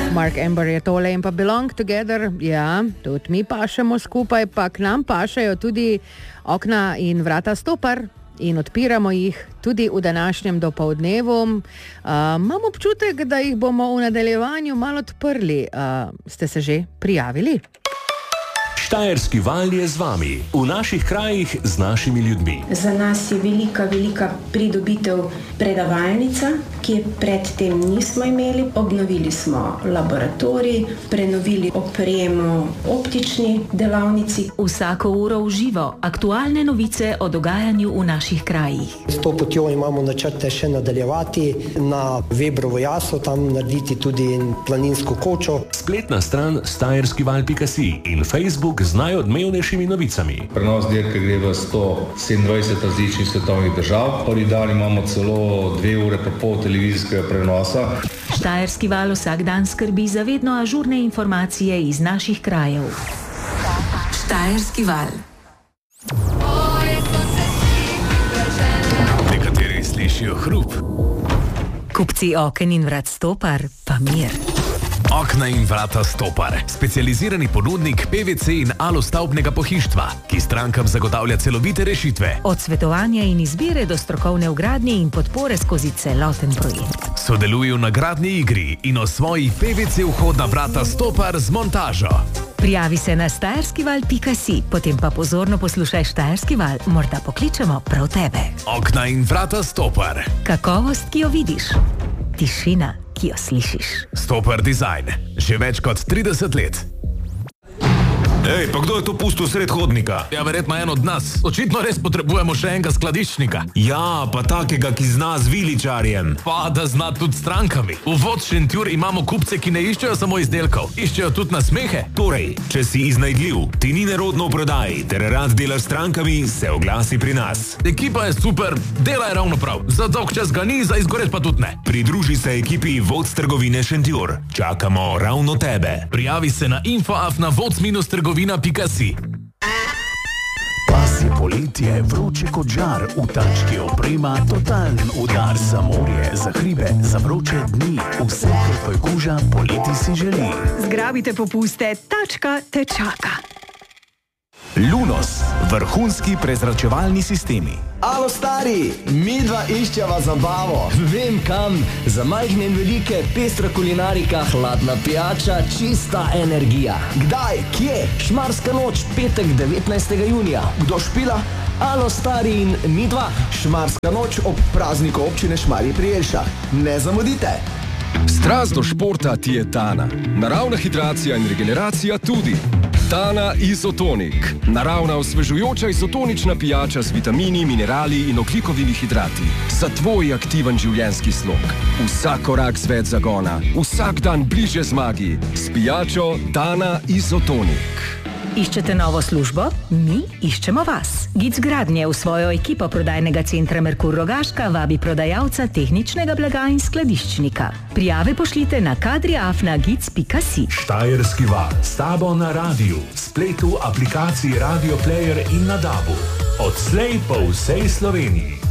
Mark Amber je tole in pa Belong Together. Ja, tudi mi pašemo skupaj, pa k nam pašajo tudi okna in vrata Stopar in odpiramo jih tudi v današnjem dopoldnevu. Imam občutek, da jih bomo v nadaljevanju malo odprli. Ste se že prijavili? Štajerski val je z vami, v naših krajih z našimi ljudmi. Za nas je velika pridobitev predavalnica, ki je predtem nismo imeli. Obnovili smo laboratorij, prenovili opremo optični delavnici. Vsako uro v živo, aktualne novice o dogajanju v naših krajih. S to potjo imamo načrte še nadaljevati, na Vebrovo jaso, tam narediti tudi planinsko kočo. Spletna stran štajerskival.si in Facebook z najodmevnejšimi novicami. Prenos dirke gre v 127 različnih svetovnih držav. Prvi dan imamo celo 2 ure pa pol televizijskega prenosa. Štajerski val vsak dan skrbi za vedno ažurne informacije iz naših krajev. Štajerski val. Nekateri slišijo hrup. Kupci oken in vrat Stopar pa mir. Okna in vrata Stopar. Specializirani ponudnik PVC in alostavbnega pohištva, ki strankam zagotavlja celovite rešitve. Od svetovanja in izbire do strokovne vgradnje in podpore skozi celoten projekt. Sodeluj v nagradni igri in osvoji PVC vhodna vrata Stopar z montažo. Prijavi se na štajerskival.si, potem pa pozorno poslušaj Štajerski val, morda pokličemo prav tebe. Okna in vrata Stopar. Kakovost, ki jo vidiš. Tišina, ki jo slišiš. Stopar Design. Že več kot 30 let. Ej, pa kdo je to pustil sred hodnika? Ja, verjetno en od nas. Očitno res potrebujemo še enega skladiščnika. Ja, pa takega, ki zna z viličarjem. Pa da zna tudi strankami. V Vod Šentjur imamo kupce, ki ne iščejo samo izdelkov, iščejo tudi nasmehe. Torej, če si iznajdljiv, ti ni nerodno v prodaji, ter rad delaš strankami, se oglasi pri nas. Ekipa je super, dela je ravno prav. Za dolg čas ga ni, za izgoret pa tudi ne. Pridruži se ekipi Vod trgovine Šentjur. Čakamo ravno tebe. Prijavi se na info@vods-trgovina.si. Pas je poletje, vroče kot žar, v tački oprema, totalen udar za morje, za hribe, za vroče dni. Vse, kar tvoj koža poleti si želi. Zgrabite popuste, tačka te čaka. Lunos, vrhunski prezračevalni sistemi. Alo stari, midva iščeva zabavo. Vem kam, za majhne in velike, pestra kulinarika, hladna pijača, čista energija. Kdaj, kje? Šmarska noč, petek 19. junija. Kdo špila? Alo stari in midva. Šmarska noč ob prazniku občine Šmarje pri Jelšah. Ne zamudite. Strast do športa ti je Tana. Naravna hidracija in regeneracija tudi. Tana Izotonik. Naravna osvežujoča izotonična pijača z vitamini, minerali in ogljikovimi hidrati. Za tvoj aktiven življenjski slog. Vsak korak z več zagona. Vsak dan bliže zmagi. S pijačo Tana Izotonik. Iščete novo službo? Mi iščemo vas. Gic Gradnje v svojo ekipo prodajnega centra Merkur Rogaška vabi prodajalca tehničnega blaga in skladiščnika. Prijave pošljite na kadriaf@gic.si. Štajerski val. S tabo na radiju, spletu, aplikaciji Radio Player in na DAB-u. Odslej po vsej Sloveniji.